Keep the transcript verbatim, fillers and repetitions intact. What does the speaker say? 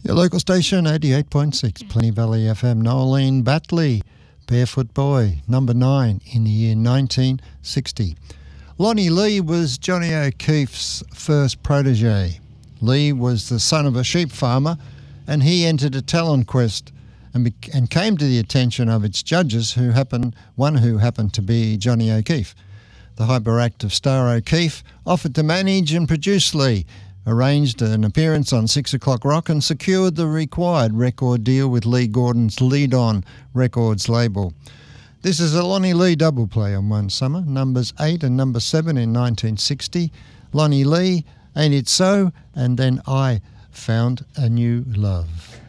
Your local station, eighty-eight point six, Plenty Valley F M. Noeline Batley, Barefoot Boy, number nine in the year nineteen sixty. Lonnie Lee was Johnny O'Keeffe's first protege. Lee was the son of a sheep farmer, and he entered a talent quest and, be- and came to the attention of its judges, who happened, one who happened to be Johnny O'Keeffe. The hyperactive star O'Keeffe offered to manage and produce Lee, arranged an appearance on Six O'Clock Rock and secured the required record deal with Lee Gordon's Lead On Records label. This is a Lonnie Lee double play on One Summer, numbers eight and number seven in nineteen sixty. Lonnie Lee, Ain't It So, and then I Found a New Love.